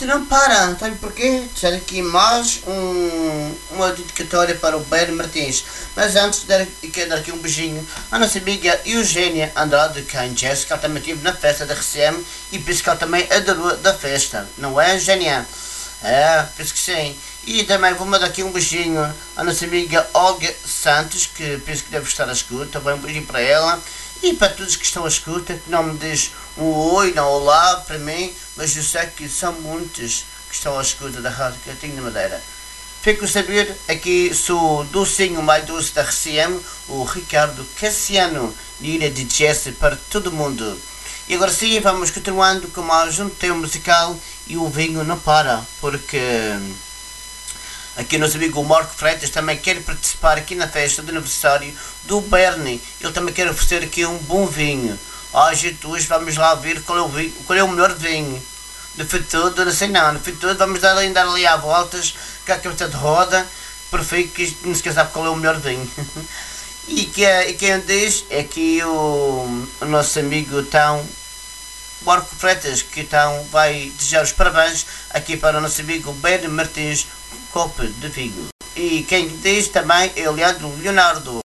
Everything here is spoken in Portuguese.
isto não para, sabe porquê? Deixar aqui mais uma dedicatória para o Beiro Martins. Mas antes quero dar aqui um beijinho à nossa amiga Eugênia Andrade, que é em Jéssica, ela também esteve na festa da RCM e penso que ela também adorou da festa, não é, Eugênia? É, penso que sim. E também vou mandar aqui um beijinho à nossa amiga Olga Santos, que penso que deve estar à escuta. Também um beijinho para ela e para todos que estão à escuta, que não me diz um oi, não olá para mim, mas eu sei que são muitos que estão à escuta da Rádio Cantinho da Madeira. Fico a saber, aqui sou o docinho mais doce da RCM, o Ricardo Cassiano, de Ilha de Jesse para todo mundo. E agora sim, vamos continuando com mais um tema musical e o vinho não para, porque aqui o nosso amigo Marco Freitas também quer participar aqui na festa de aniversário do Bernie. Ele também quer oferecer aqui um bom vinho. Jesus, vamos lá ver qual é o melhor vinho. No futuro, não sei não, no futuro vamos dar ali à voltas, com a cabeça de roda, perfeito, que não se quer saber qual é o melhor vinho. E quem diz é que o nosso amigo tão Marco Freitas, que então vai desejar os parabéns aqui para o nosso amigo Bernie Martins, um copo de vinho. E quem diz também é o Leandro Leonardo.